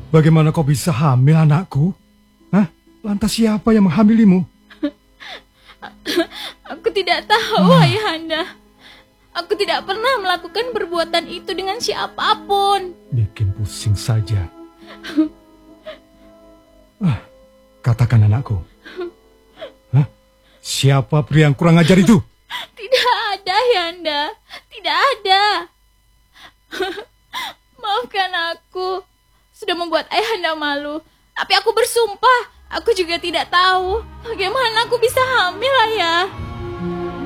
Bagaimana kau bisa hamil, anakku? Hah? Lantas siapa yang menghamilimu? Aku tidak tahu, Ayahanda. Aku tidak pernah melakukan perbuatan itu dengan siapapun. Bikin pusing saja. Katakan, anakku. Hah? Siapa pria yang kurang ajar itu? Tidak ada, Ayahanda. Tidak ada. Maafkan aku. Sudah membuat Ayahanda malu. Tapi aku bersumpah, aku juga tidak tahu bagaimana aku bisa hamil, Ayah.